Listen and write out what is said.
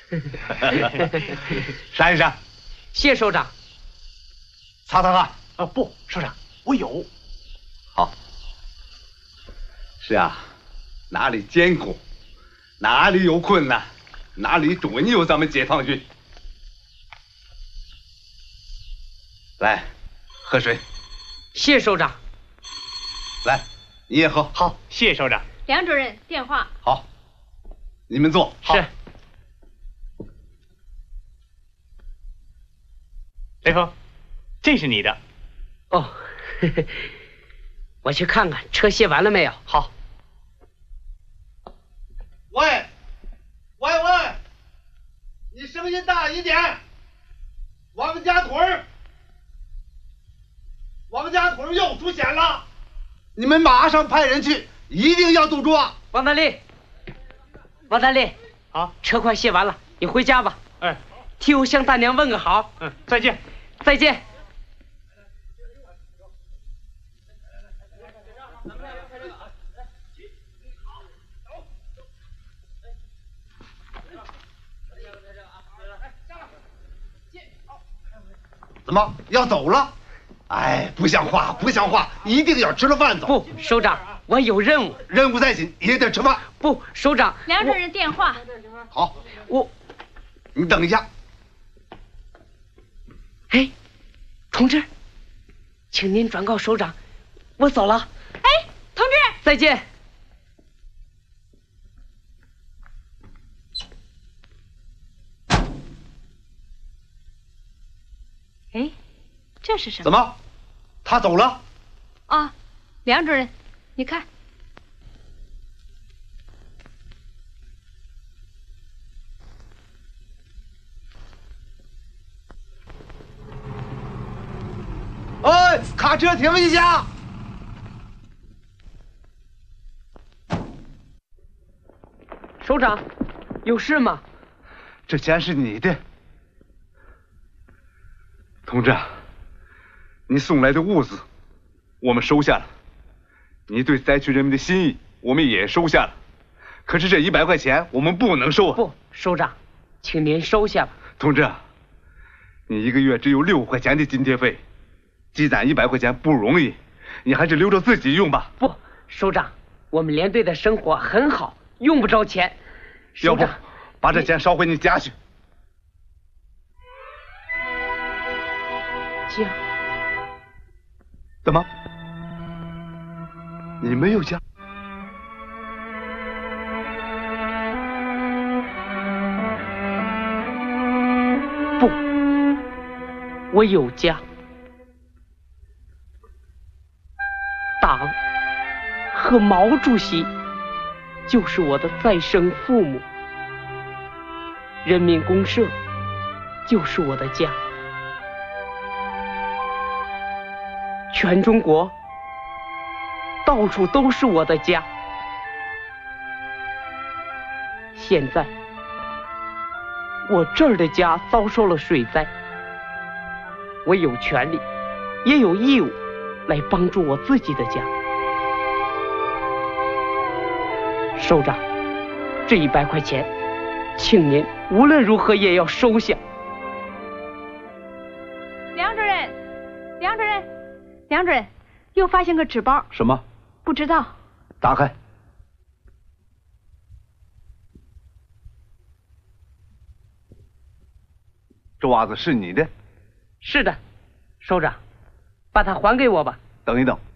闪一闪。 谢首长。 擦擦汗。 不，首长，我有。 好。是啊，哪里艰苦，哪里有困难，哪里准有咱们解放军。来，喝水。 谢首长。 来，你也喝。 好，谢首长。 梁主任，电话。 好，你们坐。 是。 雷锋，这是你的。 哦，我去看看车卸完了没有。 好。 喂，你声音大一点。王家屯又出险了，你们马上派人去，一定要堵住啊！ 王大力， 啊， 车快卸完了，你回家吧。 哎， 替我向大娘问个好。 再见。 再见。 怎么要走了？哎，不像话，一定要吃了饭走。 不，首长，我有任务。 任务再紧也得吃饭。 不，首长。 梁主任电话。 好，你等一下。 哎，同志，请您转告首长，我走了。 哎，同志， 再见。 哎，这是什么？ 怎么，他走了？ 啊，梁主任，你看。 哎，卡车停一下！ 首长，有事吗？ 这钱是你的。同志，你送来的物资，我们收下了；你对灾区人民的心意，我们也收下了。可是这100块钱，我们不能收啊！ 不，首长，请您收下吧。 同志，你一个月只有6块钱的津贴费，积攒100块钱不容易，你还是留着自己用吧。 不，首长，我们连队的生活很好，用不着钱。 要不，把这钱捎回你家去。 家？ 怎么？你没有家？ 不，我有家。党和毛主席就是我的再生父母，人民公社就是我的家。全中国到处都是我的家。现在我这儿的家遭受了水灾，我有权利也有义务来帮助我自己的家。首长，这100块钱，请您无论如何也要收下。 梁主任，又发现个纸包。 什么？ 不知道。 打开。这袜子是你的？ 是的，首长，把它还给我吧。 等一等。